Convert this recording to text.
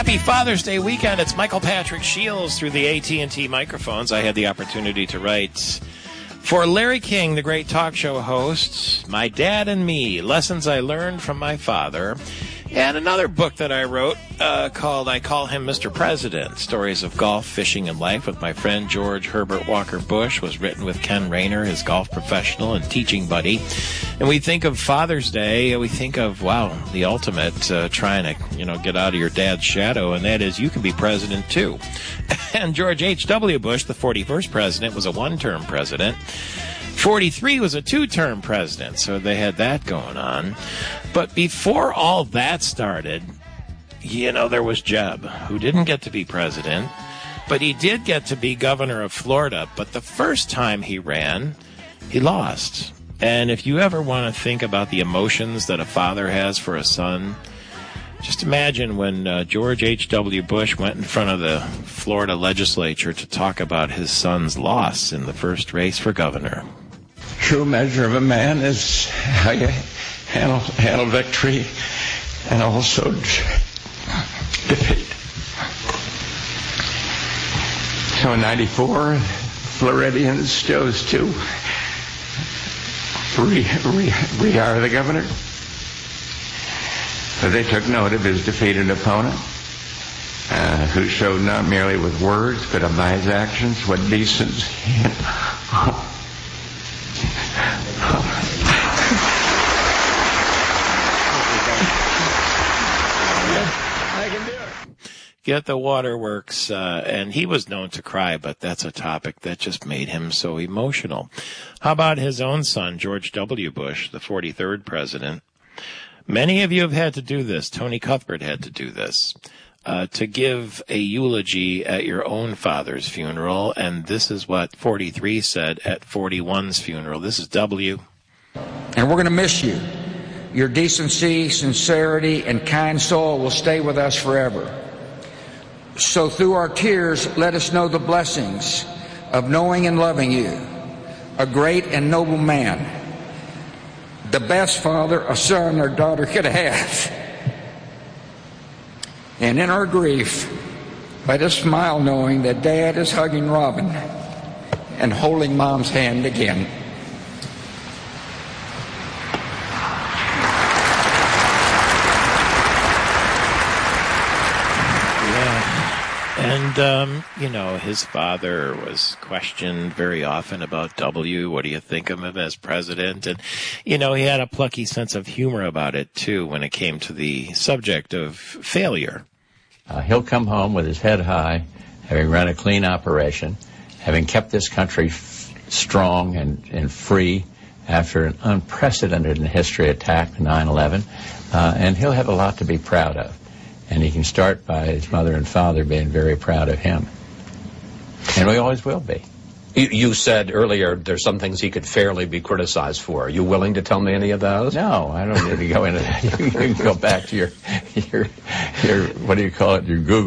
Happy Father's Day weekend. It's Michael Patrick Shields through the AT&T microphones. I had the opportunity to write for Larry King, the great talk show host, My Dad and Me, Lessons I Learned from My Father, and another book that I wrote called I Call Him Mr. President, Stories of Golf, Fishing, and Life with my friend George Herbert Walker Bush, was written with Ken Rayner, his golf professional and teaching buddy. And we think of Father's Day, we think of, wow, the ultimate trying to, get out of your dad's shadow, and that is you can be president too. And George H.W. Bush, the 41st president, was a one-term president. 43 was a two-term president, so they had that going on. But before all that started, there was Jeb, who didn't get to be president, but he did get to be governor of Florida. But the first time he ran, he lost. And if you ever want to think about the emotions that a father has for a son, just imagine when George H.W. Bush went in front of the Florida legislature to talk about his son's loss in the first race for governor. True measure of a man is how you handle victory and also defeat. So in 94, Floridians chose to re-hire the governor. But they took note of his defeated opponent, who showed not merely with words, but by his actions what decency Get the waterworks, and he was known to cry, but that's a topic that just made him so emotional. How about his own son, George W. Bush, the 43rd president? Many of you have had to do this. Tony Cuthbert had to do this, to give a eulogy at your own father's funeral, and this is what 43 said at 41's funeral. This is W. And we're going to miss you. Your decency, sincerity, and kind soul will stay with us forever. So through our tears, let us know the blessings of knowing and loving you, a great and noble man, the best father a son or daughter could have. And in our grief, let us smile knowing that Dad is hugging Robin and holding Mom's hand again. And, his father was questioned very often about W. What do you think of him as president? And, he had a plucky sense of humor about it, too, when it came to the subject of failure. He'll come home with his head high, having run a clean operation, having kept this country strong and free after an unprecedented in history attack, 9/11, and he'll have a lot to be proud of. And he can start by his mother and father being very proud of him. And we always will be. You said earlier there's some things he could fairly be criticized for. Are you willing to tell me any of those? No, I don't need to go into that. You can go back to your what do you call it, your Google.